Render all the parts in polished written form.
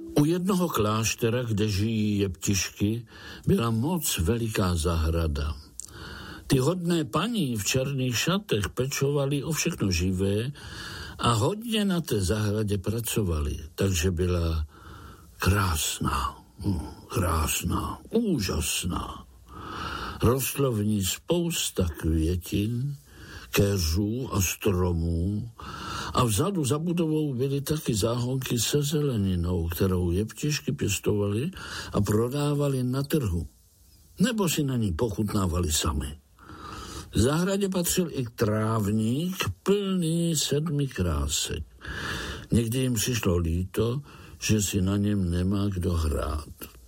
U jednoho kláštera, kde žijí jeptišky, byla moc veliká zahrada. Ty hodné paní v černých šatech pečovali o všechno živé a hodně na té zahradě pracovali, takže byla krásná, úžasná. Rostlo v ní spousta květin, keřů a stromů a vzadu za budovou byly taky záhonky se zeleninou, kterou jeptišky pěstovali a prodávali na trhu, nebo si na ní pochutnávali sami. V zahradě patřil i trávník plný 7 krásek. Někdy jim přišlo líto, že si na něm nemá kdo hrát.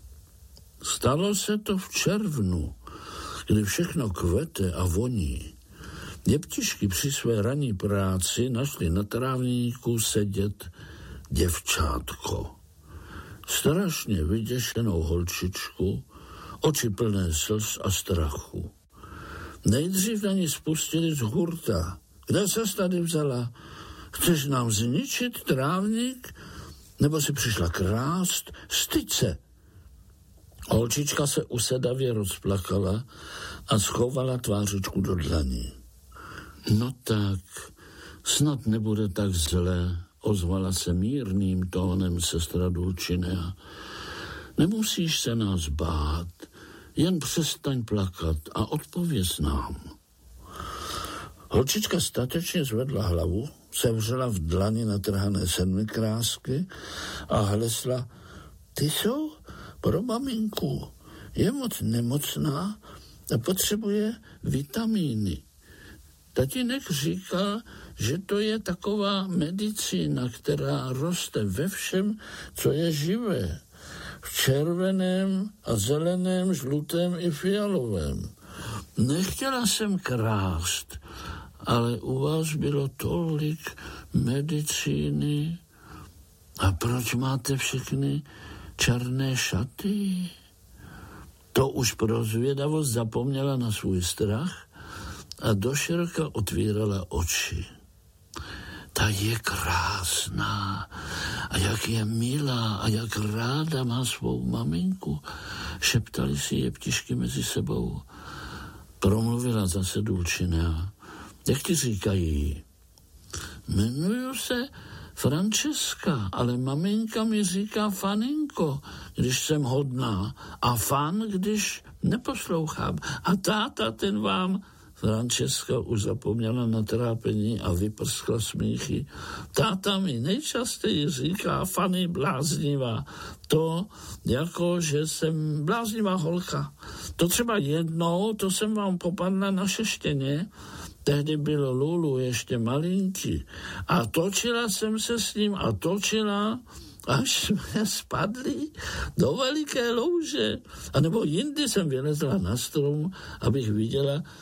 Stalo se to v červnu, kdy všechno kvete a voní. Jeptišky při své ranní práci našli na trávníku sedět děvčátko. Strašně vyděšenou holčičku, oči plné slz a strachu. Nejdřív na ní spustili z hurta. Kde ses tady vzala? Chceš nám zničit trávník? Nebo si přišla krást? Styď se! Holčička se usedavě rozplakala a schovala tvářičku do dlaní. No tak, snad nebude tak zle, ozvala se mírným tónem sestra Dulcinea. Nemusíš se nás bát, jen přestaň plakat a odpověz nám. Holčička statečně zvedla hlavu, sevřela v dlani natrhané 7 krásky a hlesla: Ty jsou pro maminku, je moc nemocná a potřebuje vitamíny. Tatínek říkal, že to je taková medicína, která roste ve všem, co je živé. V červeném a zeleném, žlutém i fialovém. Nechtěla jsem krást, ale u vás bylo tolik medicíny. A proč máte všechny černé šaty? To už pro zvědavost zapomněla na svůj strach a doširoka otvírala oči. Ta je krásná a jak je milá a jak ráda má svou maminku, šeptali si jeptišky mezi sebou. Promluvila zase Dulcinea. Jak ti říkají? Jmenuju se Francesca, ale maminka mi říká Faninko, když jsem hodná, a Fan, když neposlouchám. A táta, ten vám... Francesca už zapomněla na trápení a vyprskla smíchy. Táta mi nejčastěji říká Fanny bláznivá. To jako, že jsem bláznivá holka. To třeba jednou, to jsem vám popadla na šeštěně, tehdy bylo Lulu ještě malinký. A točila jsem se s ním a točila, až jsme spadli do veliké louže. A nebo jindy jsem vylezla na strom, abych viděla,